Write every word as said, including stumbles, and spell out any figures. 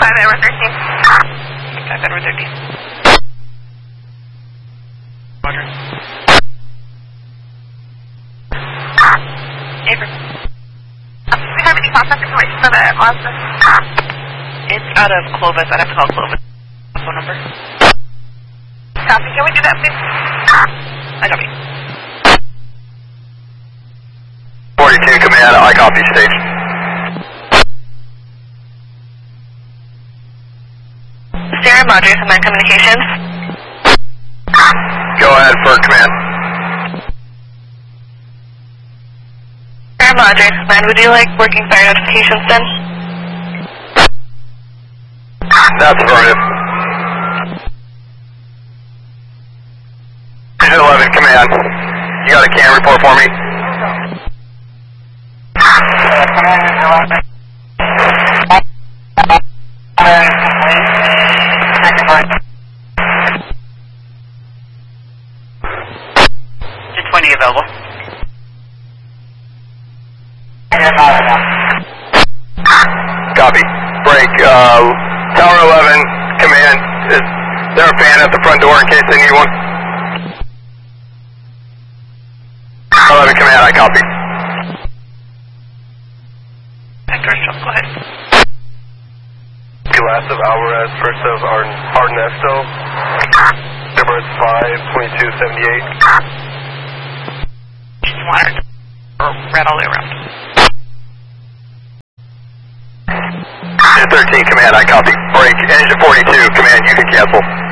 five Edward thirteen. five Edward thirteen. Roger. Avery. Um, do we have any contact information for the Mazda? It's out of Clovis. I'd have to call Clovis. Phone number. Copy. Can we do that, please? I copy. forty-two, command, I copy station. Sarah Madre, Command Communications. Go ahead for command. Sarah Madre, Command, would you like working fire notifications then? That's affirmative. eleven, command. You got a can report for me? twenty available. Copy. Break. Uh, Tower eleven, command. Is there a fan at the front door in case they need one? eleven, command, I copy. Hector, go ahead. Last of Alvarez, first of Arnesto. Number is five twenty-two seventy-eight. Just water or red all the way around. thirteen, command, I copy. Break, engine forty-two, command, you can cancel.